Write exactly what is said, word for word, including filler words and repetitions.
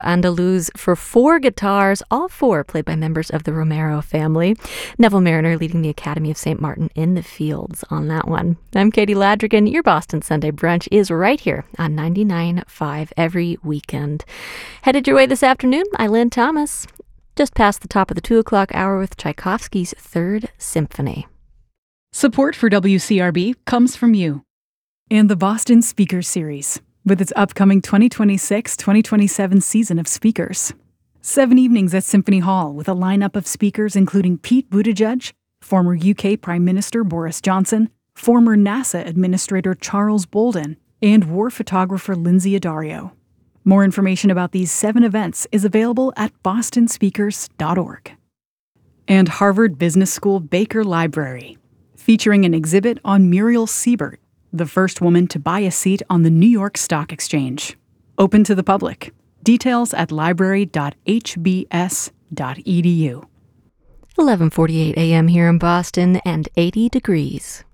Andaluz for four guitars, all four played by members of the Romero family. Neville Mariner leading the Academy of Saint Martin in the fields on that one. I'm Katie Ladrigan. Your Boston Sunday Brunch is right here on ninety-nine point five every weekend. Headed your way this afternoon, I'm Lynn Thomas. Just past the top of the two o'clock hour with Tchaikovsky's Third Symphony. Support for W C R B comes from you and the Boston Speakers Series, with its upcoming twenty twenty-six twenty twenty-seven season of speakers. Seven evenings at Symphony Hall with a lineup of speakers including Pete Buttigieg, former U K Prime Minister Boris Johnson, former NASA Administrator Charles Bolden, and war photographer Lindsay Addario. More information about these seven events is available at boston speakers dot org. And Harvard Business School Baker Library, featuring an exhibit on Muriel Siebert, the first woman to buy a seat on the New York Stock Exchange. Open to the public. Details at library dot h b s dot e d u. eleven forty-eight a.m. here in Boston and eighty degrees.